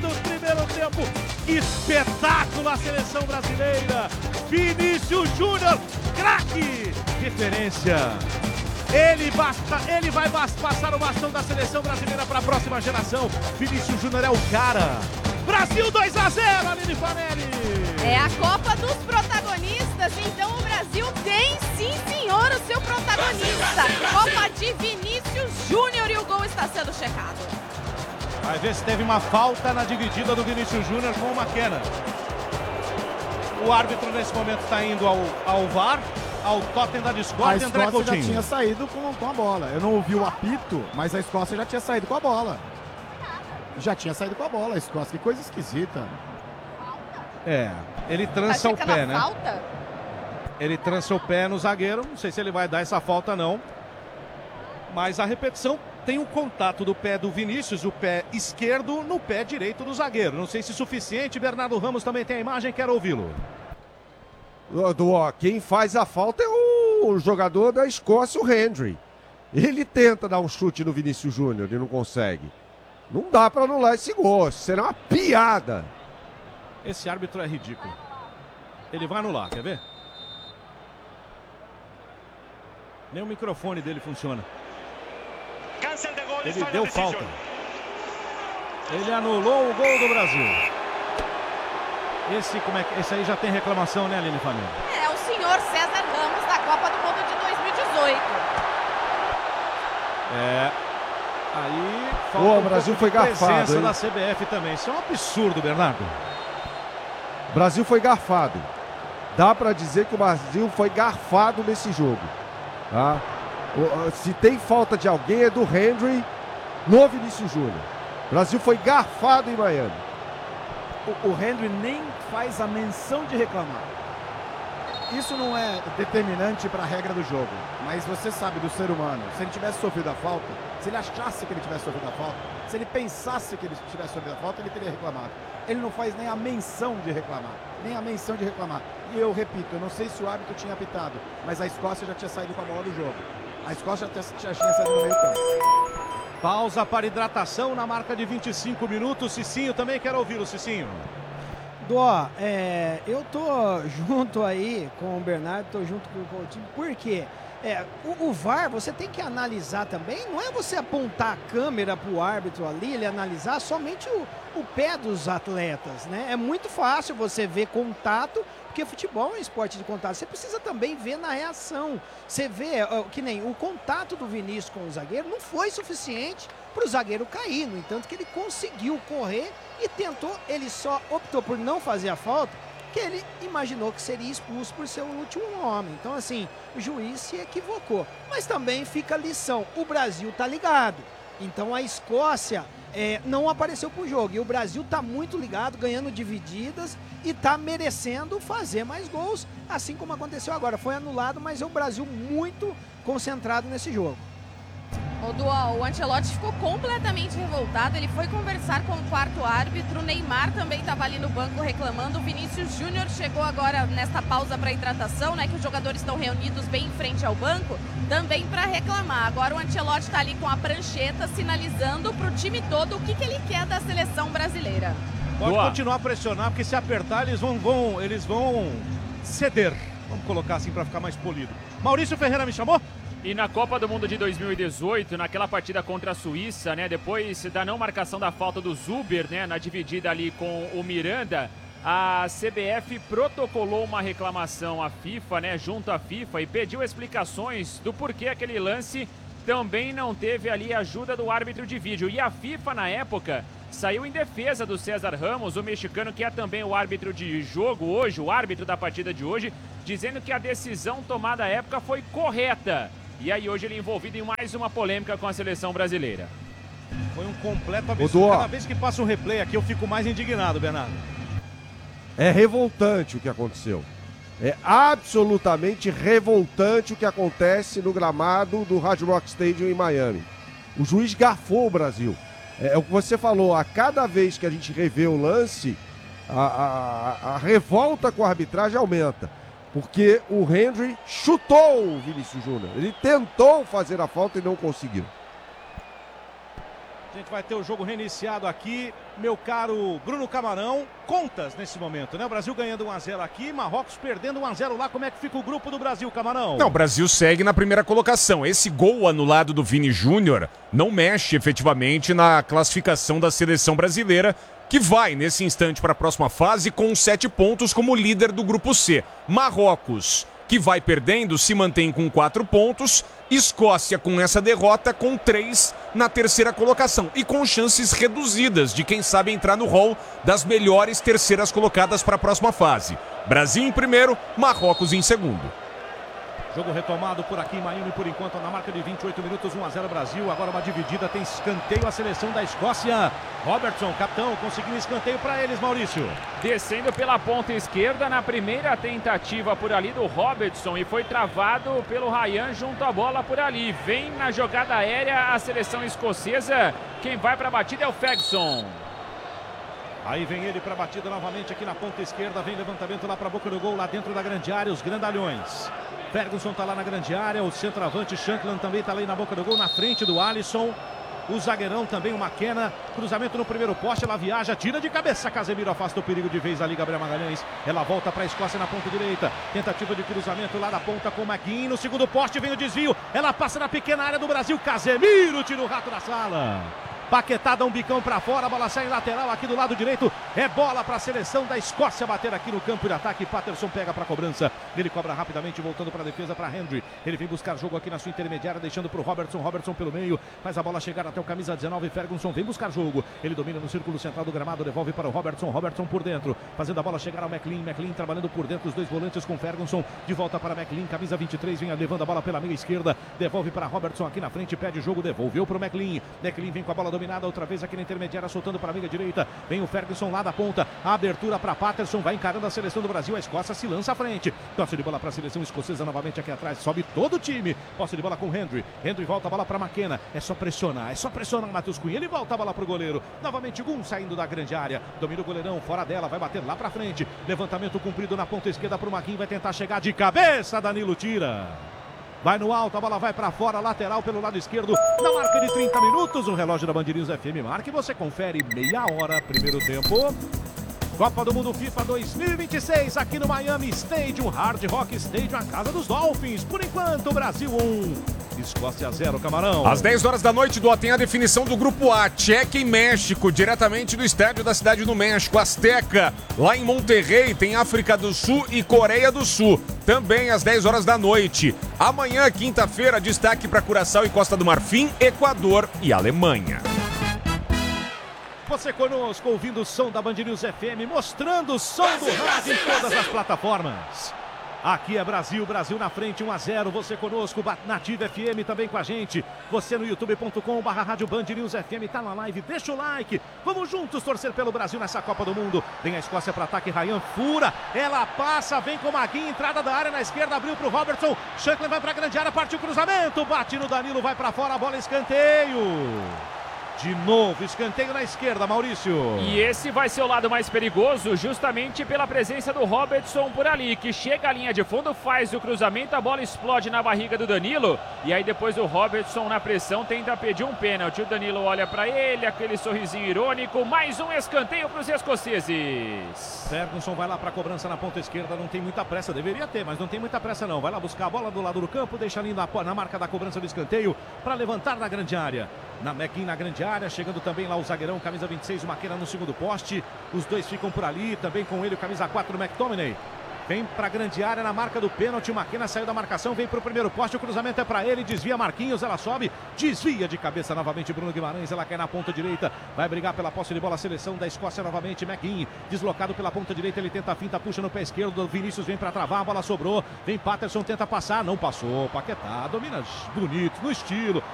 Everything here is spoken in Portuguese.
do primeiro tempo. Espetáculo a seleção brasileira. Vinícius Júnior, craque, referência. Ele vai passar o bastão da seleção brasileira para a próxima geração. Vinícius Júnior é o cara. Brasil 2-0, Aline Fanelli. É a Copa dos protagonistas, então o Brasil tem, sim senhor, o seu protagonista. Copa de Vinícius Júnior e o gol está sendo checado. Vai ver se teve uma falta na dividida do Vinícius Júnior com o McKenna. O árbitro nesse momento está indo ao VAR, ao totem da discórdia. A Escócia já tinha saído com a bola. Eu não ouvi o apito, mas a Escócia já tinha saído com a bola. Já tinha saído com a bola a Escócia. Que coisa esquisita. Ele trança o pé, né? Falta? Ele trança o pé no zagueiro. Não sei se ele vai dar essa falta, não. Mas a repetição tem um contato do pé do Vinícius, o pé esquerdo, no pé direito do zagueiro. Não sei se é suficiente. Bernardo Ramos também tem a imagem, quero ouvi-lo. Quem faz a falta é o jogador da Escócia, o Hendry. Ele tenta dar um chute no Vinícius Júnior e não consegue. Não dá para anular esse gol, será uma piada. Esse árbitro é ridículo. Ele vai anular, quer ver? Nem o microfone dele funciona. Ele deu falta. Ele anulou o gol do Brasil. Esse aí já tem reclamação, né, Aline Fanelli? É o senhor César Ramos da Copa do Mundo de 2018. Aí falta o Brasil foi garfado, presença hein? da CBF também. Isso é um absurdo, Bernardo. O Brasil foi garfado. Dá para dizer que o Brasil foi garfado nesse jogo. Tá? Se tem falta de alguém é do Hendry no Vinícius Júnior. O Brasil foi garfado em Miami. O Hendry nem faz a menção de reclamar. Isso não é determinante para a regra do jogo, mas você sabe do ser humano. Se ele tivesse sofrido a falta, se ele achasse que ele tivesse sofrido a falta, se ele pensasse que ele tivesse sofrido a falta, ele teria reclamado. Ele não faz nem a menção de reclamar, nem a menção de reclamar. E eu repito, eu não sei se o árbitro tinha apitado, mas a Escócia já tinha saído com a bola do jogo. A Escócia já tinha saído no meio campo. Pausa para hidratação na marca de 25 minutos. Cicinho também, quero ouvi-lo, Cicinho. Dó, eu tô junto aí com o Bernardo, tô junto com o Coutinho, por quê? O VAR, você tem que analisar também, não é você apontar a câmera pro árbitro ali, ele analisar somente o pé dos atletas, né? É muito fácil você ver contato, porque futebol é um esporte de contato, você precisa também ver na reação. Você vê, que nem o contato do Vinícius com o zagueiro não foi suficiente para o zagueiro cair, no entanto que ele conseguiu correr e tentou, ele só optou por não fazer a falta, que ele imaginou que seria expulso por ser o último homem. Então, assim, o juiz se equivocou. Mas também fica a lição, o Brasil tá ligado. Então, a Escócia não apareceu pro jogo. E o Brasil tá muito ligado, ganhando divididas e tá merecendo fazer mais gols, assim como aconteceu agora. Foi anulado, mas é o Brasil muito concentrado nesse jogo. O Ancelotti ficou completamente revoltado, ele foi conversar com o quarto árbitro, o Neymar também estava ali no banco reclamando, o Vinícius Júnior chegou agora nesta pausa para hidratação, né, que os jogadores estão reunidos bem em frente ao banco, também para reclamar. Agora o Ancelotti está ali com a prancheta sinalizando para o time todo o que ele quer da seleção brasileira. Pode continuar a pressionar, porque se apertar eles vão ceder. Vamos colocar assim para ficar mais polido. Maurício Ferreira me chamou? E na Copa do Mundo de 2018, naquela partida contra a Suíça, né, depois da não marcação da falta do Zuber, né, na dividida ali com o Miranda, a CBF protocolou uma reclamação à FIFA, né, junto à FIFA, e pediu explicações do porquê aquele lance também não teve ali a ajuda do árbitro de vídeo. E a FIFA, na época, saiu em defesa do César Ramos, o mexicano que é também o árbitro de jogo hoje, o árbitro da partida de hoje, dizendo que a decisão tomada à época foi correta. E aí hoje ele é envolvido em mais uma polêmica com a seleção brasileira. Foi um completo absurdo. Cada vez que passa um replay aqui eu fico mais indignado, Bernardo. É revoltante o que aconteceu. É absolutamente revoltante o que acontece no gramado do Hard Rock Stadium em Miami. O juiz garfou o Brasil. É o que você falou, a cada vez que a gente revê o lance, a revolta com a arbitragem aumenta. Porque o Hendry chutou o Vinícius Júnior. Ele tentou fazer a falta e não conseguiu. A gente vai ter o jogo reiniciado aqui, meu caro Bruno Camarão. Contas nesse momento, né? O Brasil ganhando 1-0 aqui, Marrocos perdendo 1-0 lá. Como é que fica o grupo do Brasil, Camarão? Não, o Brasil segue na primeira colocação. Esse gol anulado do Vini Júnior não mexe efetivamente na classificação da seleção brasileira, que vai nesse instante para a próxima fase com 7 pontos como líder do grupo C. Marrocos, que vai perdendo, se mantém com 4 pontos. Escócia, com essa derrota, com 3 na terceira colocação. E com chances reduzidas de, quem sabe, entrar no hall das melhores terceiras colocadas para a próxima fase. Brasil em primeiro, Marrocos em segundo. Jogo retomado por aqui em Miami, por enquanto, na marca de 28 minutos, 1-0 Brasil. Agora uma dividida, tem escanteio a seleção da Escócia. Robertson, capitão, conseguiu escanteio para eles, Maurício. Descendo pela ponta esquerda na primeira tentativa por ali do Robertson e foi travado pelo Ryan junto à bola por ali. Vem na jogada aérea a seleção escocesa. Quem vai para a batida é o Ferguson. Aí vem ele para a batida novamente aqui na ponta esquerda. Vem levantamento lá para a boca do gol, lá dentro da grande área, os grandalhões. Ferguson tá lá na grande área, o centroavante Shankland também tá ali na boca do gol, na frente do Alisson. O zagueirão também, o McKenna. Cruzamento no primeiro poste, ela viaja, tira de cabeça. Casemiro afasta o perigo de vez ali, Gabriel Magalhães. Ela volta para a Escócia na ponta direita. Tentativa de cruzamento lá na ponta com o McGinn. No segundo poste vem o desvio. Ela passa na pequena área do Brasil. Casemiro tira o rato da sala. Paquetada, um bicão para fora, a bola sai em lateral aqui do lado direito. É bola para a seleção da Escócia bater aqui no campo de ataque. Patterson pega para a cobrança. Ele cobra rapidamente, voltando para a defesa para Henry. Ele vem buscar jogo aqui na sua intermediária, deixando para o Robertson. Robertson pelo meio, faz a bola chegar até o camisa 19. Ferguson vem buscar jogo. Ele domina no círculo central do gramado, devolve para o Robertson. Robertson por dentro, fazendo a bola chegar ao McLean. McLean trabalhando por dentro, os dois volantes com Ferguson. De volta para McLean, camisa 23, vem levando a bola pela meia esquerda. Devolve para Robertson aqui na frente, pede jogo, devolveu para o McLean. McLean vem com a bola dominada outra vez aqui na intermediária, soltando para a meia direita. Vem o Ferguson lá da ponta. A abertura para Patterson, vai encarando a seleção do Brasil. A Escócia se lança à frente. Tosse de bola para a seleção escocesa novamente aqui atrás. Sobe todo o time. Posse de bola com Henry. Henry volta a bola para McKenna. É só pressionar o Matheus Cunha. Ele volta a bola para o goleiro. Novamente Gum saindo da grande área. Domina o goleirão, fora dela, vai bater lá para frente. Levantamento cumprido na ponta esquerda para o Marquinhos. Vai tentar chegar de cabeça. Danilo tira. Vai no alto, a bola vai para fora, lateral pelo lado esquerdo. Na marca de 30 minutos, o relógio da Band News FM marca e você confere meia hora, primeiro tempo. Copa do Mundo FIFA 2026 aqui no Miami Stadium, Hard Rock Stadium, a casa dos Dolphins. Por enquanto, Brasil 1, Escócia 0, Camarão. Às 10 horas da noite, tem a definição do Grupo A, Tchequia e México, diretamente do estádio da cidade do México, Azteca. Lá em Monterrey tem África do Sul e Coreia do Sul, também às 10 horas da noite. Amanhã, quinta-feira, destaque para Curaçao e Costa do Marfim, Equador e Alemanha. Você conosco, ouvindo o som da Band News FM, mostrando o som do rádio em todas as plataformas. Aqui é Brasil, Brasil na frente, 1-0. Você conosco, Nativa FM também com a gente. Você no youtube.com/rádio Band News FM, tá na live, deixa o like. Vamos juntos torcer pelo Brasil nessa Copa do Mundo. Vem a Escócia para ataque, Ryan fura, ela passa, vem com o Maguinho, entrada da área na esquerda, abriu pro Robertson. Shankland vai pra grande área, partiu o cruzamento, bate no Danilo, vai para fora, a bola escanteio. De novo, escanteio na esquerda, Maurício. E esse vai ser o lado mais perigoso, justamente pela presença do Robertson por ali, que chega à linha de fundo, faz o cruzamento, a bola explode na barriga do Danilo. E aí depois o Robertson na pressão tenta pedir um pênalti. O Danilo olha para ele, aquele sorrisinho irônico. Mais um escanteio para os escoceses. Ferguson vai lá para a cobrança na ponta esquerda, não tem muita pressa, deveria ter, mas não tem muita pressa não. Vai lá buscar a bola do lado do campo, deixa ali na marca da cobrança do escanteio para levantar na grande área. Na McKean na grande área, chegando também lá o zagueirão, camisa 26, o McKenna no segundo poste. Os dois ficam por ali, também com ele o camisa 4, o McTominay. Vem para a grande área na marca do pênalti, o McKenna saiu da marcação, vem para o primeiro poste, o cruzamento é para ele, desvia Marquinhos, ela sobe, desvia de cabeça novamente Bruno Guimarães, ela cai na ponta direita, vai brigar pela posse de bola, a seleção da Escócia novamente, McKean, deslocado pela ponta direita, ele tenta a finta, puxa no pé esquerdo, Vinícius vem para travar, a bola sobrou, vem Patterson, tenta passar, não passou, Paquetá, domina bonito, no estilo,